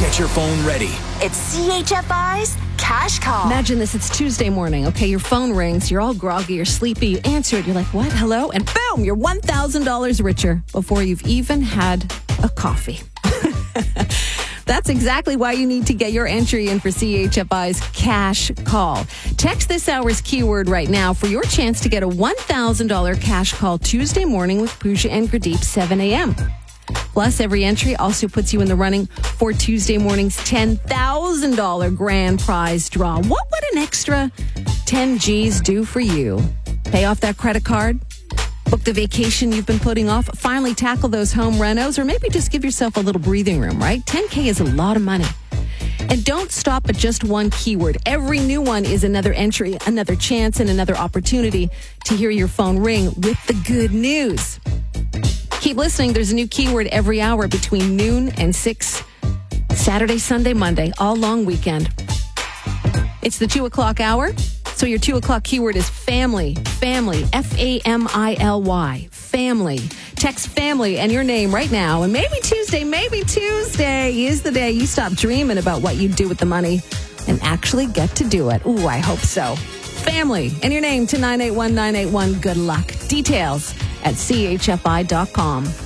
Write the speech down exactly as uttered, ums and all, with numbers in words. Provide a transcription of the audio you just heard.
Get your phone ready. It's C H F I's Cash Call. Imagine this, it's Tuesday morning, okay? Your phone rings, you're all groggy, you're sleepy, you answer it, you're like, what, hello? And boom, you're one thousand dollars richer before you've even had a coffee. That's exactly why you need to get your entry in for C H F I's Cash Call. Text this hour's keyword right now for your chance to get a one thousand dollars cash call Tuesday morning with Pooja and Gurdeep, seven a.m. Plus, every entry also puts you in the running for Tuesday morning's ten thousand dollars grand prize draw. What would an extra ten G's do for you? Pay off that credit card? Book the vacation you've been putting off? Finally tackle those home renos? Or maybe just give yourself a little breathing room, right? ten K is a lot of money. And don't stop at just one keyword. Every new one is another entry, another chance, and another opportunity to hear your phone ring with the good news. Keep listening. There's a new keyword every hour between noon and six. Saturday, Sunday, Monday, all long weekend. It's the two o'clock hour. So your two o'clock keyword is family. Family. F A M I L Y. Family. Text family and your name right now. And maybe Tuesday, maybe Tuesday is the day you stop dreaming about what you do with the money and actually get to do it. Ooh, I hope so. Family and your name to nine eight one nine eight one. Good luck. Details at C H F I dot com.